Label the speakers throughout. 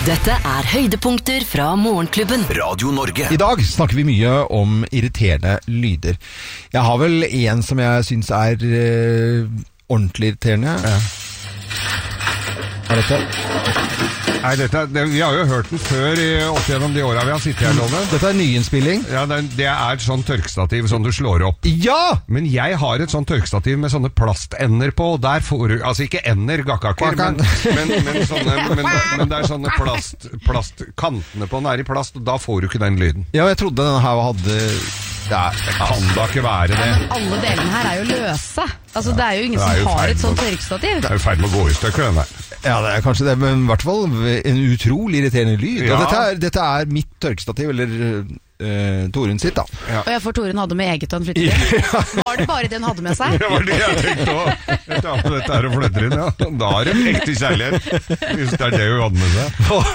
Speaker 1: Dette høydepunkter fra Morgenklubben.
Speaker 2: Radio Norge.
Speaker 3: I dag snakker vi mye om irriterende lyder. Jeg har vel en som jeg synes ordentlig irriterende.
Speaker 4: Ja.
Speaker 3: Hva dette?
Speaker 4: Nei, vi har jo hørt den før opp gjennom de årene vi har sittet her, Loven.
Speaker 3: Dette nyinnspilling.
Speaker 4: Ja, det sånn tørkestativ som du slår opp.
Speaker 3: Ja!
Speaker 4: Men jeg har et sånn tørkestativ med sånne plastender på, og der får du, altså ikke ender, gakkaker, men det sånne kantene på den i plast, og da får du ikke den lyden.
Speaker 3: Ja, jeg trodde denne her hadde...
Speaker 4: Det kan da ikke være det.
Speaker 5: Men alle delene her jo løse. Altså, det jo ingen som har et sånt tørkestativ.
Speaker 4: Det jo feil med å gå i stykker, den der.
Speaker 3: Ja, det kanskje det, men i hvert fall en utrolig irriterende lyd. Ja. Og dette mitt tørkestativ, eller Torunn sitt, da.
Speaker 5: Ja. Og for Torunn hadde med eget og han flyttet inn. Var det bare det hun hadde med seg?
Speaker 4: Det var det jeg tenkte også. Dette å flytte inn, ja. Da det ekte kjærlighet. Hvis det det hun hadde med seg.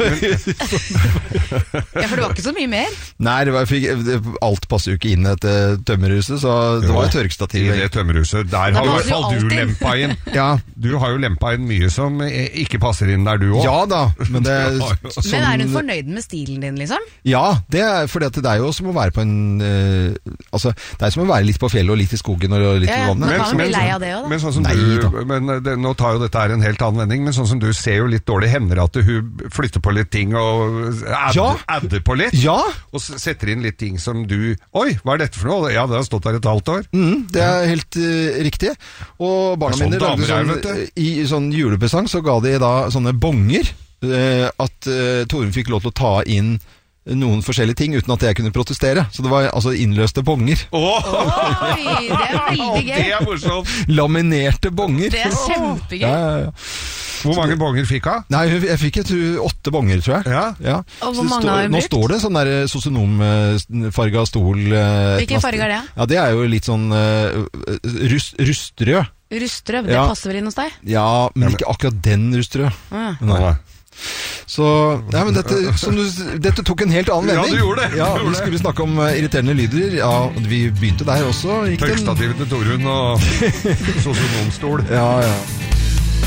Speaker 5: Ja, for det var ikke så mye mer.
Speaker 3: Nei, alt passer jo ikke inn i et tømmerhuset, så det var jo tørkestativ.
Speaker 4: I det tømmerhuset, der har i hvert fall du lempa inn.
Speaker 3: Ja.
Speaker 4: Du har jo lempa inn mye som ikke passer inn der du også.
Speaker 3: Ja da, men det
Speaker 5: Men hun fornøyd med stilen din, liksom?
Speaker 3: Ja, fordi det jo som å være på en altså, det som å være litt på fjellet og litt i skogen og litt i vannet.
Speaker 5: Man kan jo bli lei av det også, da.
Speaker 4: Men sånn som nå tar jo dette en helt annen vending, men sånn som du ser jo litt dårlig, hender at hun flytter på litt ting og adder på litt, og setter inn litt ting som du, oi, hva dette for noe? Ja, det har stått der et halvt år. Det helt riktig. Og barna mine lagde i sånn julepresang, så ga de da sånne bonger, at Torunn fikk lov til å ta inn noen forskjellige ting uten at jeg kunne protestere. Så det var altså innløste bonger.
Speaker 5: Oi, det veldig gøy.
Speaker 4: Det morsomt.
Speaker 3: Laminerte bonger.
Speaker 5: Det kjempegøy.
Speaker 3: Ja.
Speaker 4: Hvor mange bonger fikk hun?
Speaker 3: Nei, jeg fikk 8 bonger, tror jeg.
Speaker 4: Ja.
Speaker 5: Og hvor mange har hun brukt?
Speaker 3: Nå står det sånn der sosionomfarga stol.
Speaker 5: Hvilken farge det?
Speaker 3: Ja, det jo litt sånn rustrød.
Speaker 5: Rustrød, det passer vel inn hos deg?
Speaker 3: Ja, men ikke akkurat den rustrød. Nei. Så, ja, men dette tok en helt annen vending.
Speaker 4: Ja, du gjorde det.
Speaker 3: Ja, vi skulle snakke om irriterende lyder. Ja, vi begynte der også.
Speaker 4: Tørkstativet til Torunn og sosionomstol.
Speaker 3: Ja.